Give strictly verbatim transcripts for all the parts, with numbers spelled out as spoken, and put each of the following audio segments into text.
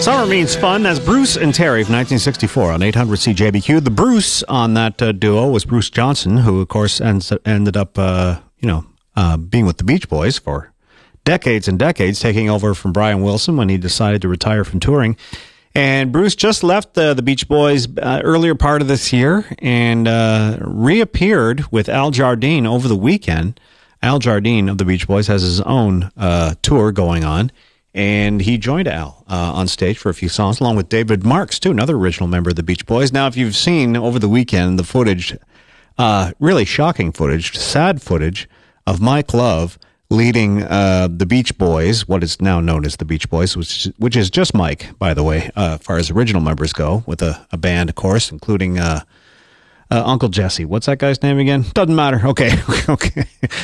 Summer Means Fun. That's Bruce and Terry from nineteen sixty-four on eight hundred C J B Q. The Bruce on that uh, duo was Bruce Johnson, who, of course, ends, ended up, uh, you know, uh, being with the Beach Boys for decades and decades, taking over from Brian Wilson when he decided to retire from touring. And Bruce just left uh, the Beach Boys uh, earlier part of this year and uh, reappeared with Al Jardine over the weekend. Al Jardine of the Beach Boys has his own uh, tour going on. And he joined Al uh, on stage for a few songs, along with David Marks, too, another original member of the Beach Boys. Now, if you've seen over the weekend the footage, uh, really shocking footage, sad footage of Mike Love leading uh, the Beach Boys, what is now known as the Beach Boys, which, which is just Mike, by the way, uh, as far as original members go, with a, a band, of course, including uh, uh, Uncle Jesse. What's that guy's name again? Doesn't matter. Okay, okay.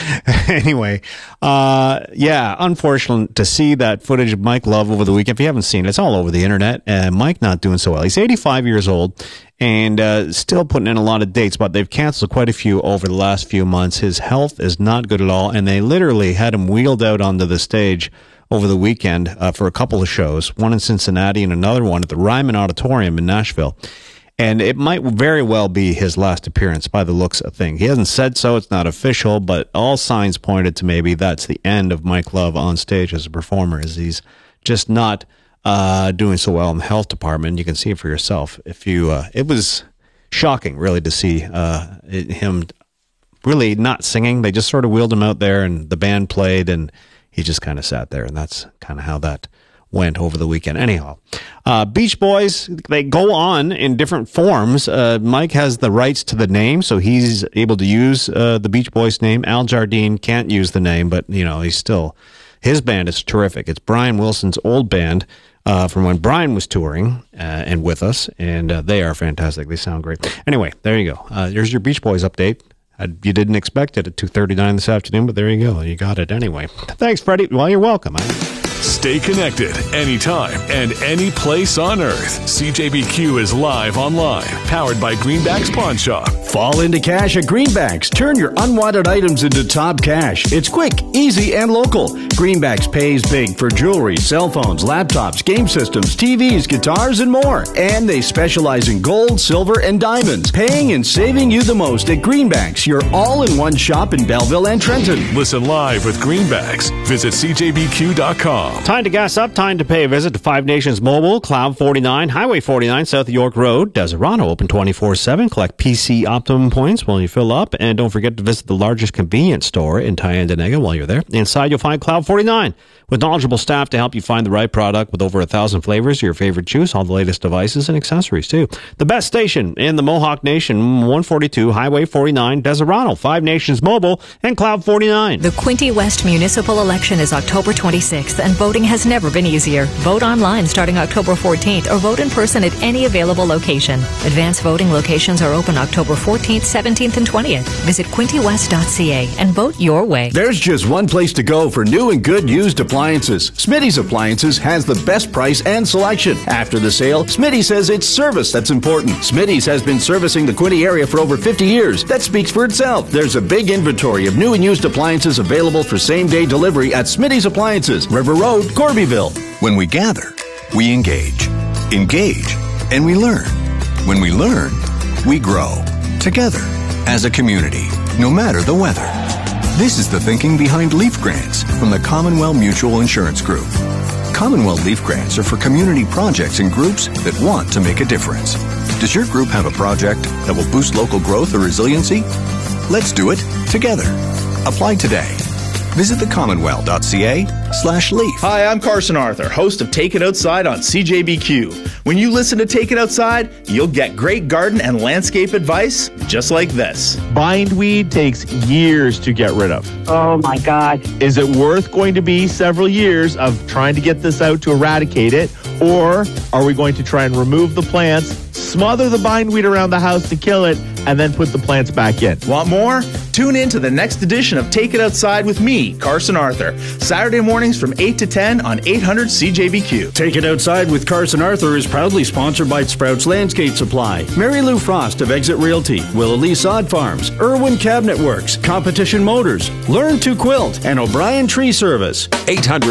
Anyway, uh, yeah, unfortunate to see that footage of Mike Love over the weekend. If you haven't seen it, it's all over the internet. And Mike not doing so well. He's eighty-five years old and uh, still putting in a lot of dates, but they've canceled quite a few over the last few months. His health is not good at all, and they literally had him wheeled out onto the stage over the weekend uh, for a couple of shows, one in Cincinnati and another one at the Ryman Auditorium in Nashville. And it might very well be his last appearance by the looks of things. He hasn't said so. It's not official, but all signs pointed to maybe that's the end of Mike Love on stage as a performer, as he's just not uh, doing so well in the health department. You can see it for yourself. If you, uh, it was shocking, really, to see uh, it, him really not singing. They just sort of wheeled him out there, and the band played, and he just kind of sat there, and that's kind of how that went over the weekend. Anyhow, uh, Beach Boys, they go on in different forms. Uh, Mike has the rights to the name, so he's able to use uh, the Beach Boys name. Al Jardine can't use the name, but, you know, he's still, his band is terrific. It's Brian Wilson's old band uh, from when Brian was touring uh, and with us, and uh, they are fantastic. They sound great. Anyway, there you go. Uh, there's your Beach Boys update. Uh, you didn't expect it at two thirty-nine this afternoon, but there you go. You got it anyway. Thanks, Freddie. Well, you're welcome. I- Stay connected anytime and any place on earth. C J B Q is live online, powered by Greenback's Pawn Shop. Fall into cash at Greenbacks. Turn your unwanted items into top cash. It's quick, easy, and local. Greenbacks pays big for jewelry, cell phones, laptops, game systems, T Vs, guitars, and more. And they specialize in gold, silver, and diamonds. Paying and saving you the most at Greenbacks, your all-in-one shop in Belleville and Trenton. Listen live with Greenbacks. Visit C J B Q dot com. Time to gas up, time to pay a visit to Five Nations Mobile, Cloud forty-nine, Highway forty-nine, South York Road, Deserano, open twenty-four seven. Collect P C Optimum points while you fill up, and don't forget to visit the largest convenience store in Tyendinaga while you're there. Inside, you'll find Cloud forty-nine, with knowledgeable staff to help you find the right product with over a thousand flavors of your favorite juice, all the latest devices and accessories, too. The best station in the Mohawk Nation, one forty-two, Highway forty-nine, Deserano, Five Nations Mobile, and Cloud forty-nine. The Quinte West municipal election is October twenty-sixth, and voting has never been easier. Vote online starting October fourteenth, or vote in person at any available location. Advance voting locations are open October fourteenth, seventeenth, and twentieth. Visit quinte west dot c a and vote your way. There's just one place to go for new and good used appliances. Smitty's Appliances has the best price and selection. After the sale, Smitty says it's service that's important. Smitty's has been servicing the Quinte area for over fifty years. That speaks for itself. There's a big inventory of new and used appliances available for same-day delivery at Smitty's Appliances, River Road, Corbyville. When we gather, we engage. Engage, and we learn. When we learn, we grow. Together, as a community, no matter the weather. This is the thinking behind Leaf Grants from the Commonwealth Mutual Insurance Group. Commonwealth Leaf Grants are for community projects and groups that want to make a difference. Does your group have a project that will boost local growth or resiliency? Let's do it together. Apply today. Visit the commonwealth dot c a slash leaf. Hi, I'm Carson Arthur, host of Take It Outside on C J B Q. When you listen to Take It Outside, you'll get great garden and landscape advice just like this. Bindweed takes years to get rid of. Oh my God. Is it worth going to be several years of trying to get this out to eradicate it? Or are we going to try and remove the plants, smother the bindweed around the house to kill it, and then put the plants back in? Want more? Tune in to the next edition of Take It Outside with me, Carson Arthur, Saturday mornings from eight to ten on eight hundred C J B Q. Take It Outside with Carson Arthur is proudly sponsored by Sprouts Landscape Supply, Mary Lou Frost of Exit Realty, Willa Lee Sod Farms, Irwin Cabinet Works, Competition Motors, Learn to Quilt, and O'Brien Tree Service. eight hundred